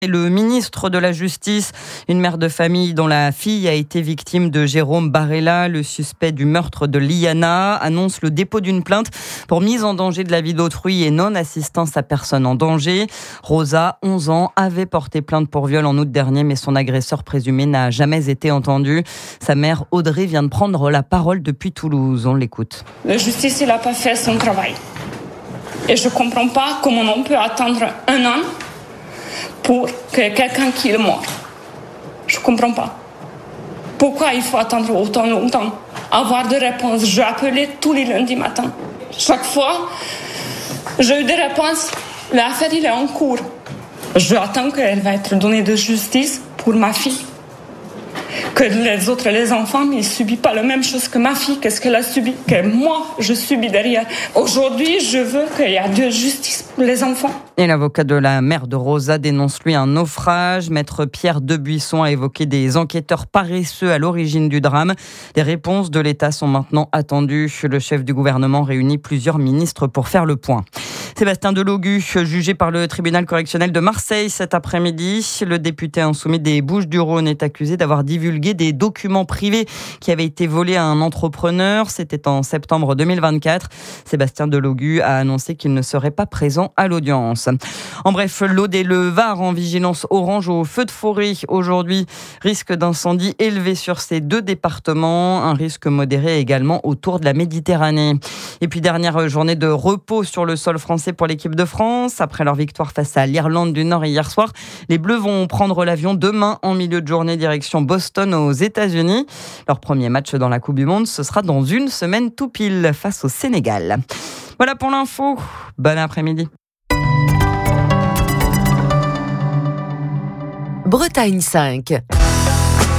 Et le ministre de la Justice, une mère de famille dont la fille a été victime de Jérôme Barella, le suspect du meurtre de Liana, annonce le dépôt d'une plainte pour mise en danger de la vie d'autrui et non-assistance à personne en danger. Rosa, 11 ans, avait porté plainte pour viol en août dernier, mais son agresseur présumé n'a jamais été entendu. Sa mère, Audrey, vient de prendre la parole depuis Toulouse. On l'écoute. La justice, n'a pas fait son travail. Et je ne comprends pas comment on peut attendre un an pour que quelqu'un qui est mort. Je ne comprends pas. Pourquoi il faut attendre autant longtemps? Avoir des réponses. J'ai appelé tous les lundis matins. Chaque fois, j'ai eu des réponses. L'affaire, il est en cours. Je attends qu'elle va être donnée de justice pour ma fille. Que les enfants, ils ne subissent pas la même chose que ma fille, qu'est-ce qu'elle a subi, que moi, je subis derrière. Aujourd'hui, je veux qu'il y ait de justice pour les enfants. Et l'avocat de la mère de Rosa dénonce lui un naufrage. Maître Pierre Debuisson a évoqué des enquêteurs paresseux à l'origine du drame. Les réponses de l'État sont maintenant attendues. Le chef du gouvernement réunit plusieurs ministres pour faire le point. Sébastien Delogu, jugé par le tribunal correctionnel de Marseille cet après-midi. Le député insoumis des Bouches-du-Rhône est accusé d'avoir divulgué des documents privés qui avaient été volés à un entrepreneur. C'était en septembre 2024. Sébastien Delogu a annoncé qu'il ne serait pas présent à l'audience. En bref, l'Aude et le Var en vigilance orange au feu de forêt aujourd'hui. Risque d'incendie élevé sur ces deux départements. Un risque modéré également autour de la Méditerranée. Et puis dernière journée de repos sur le sol français pour l'équipe de France. Après leur victoire face à l'Irlande du Nord hier soir, les Bleus vont prendre l'avion demain en milieu de journée direction Boston aux États-Unis. Leur premier match dans la Coupe du Monde, ce sera dans une semaine tout pile face au Sénégal. Voilà pour l'info. Bon après-midi. Bretagne 5.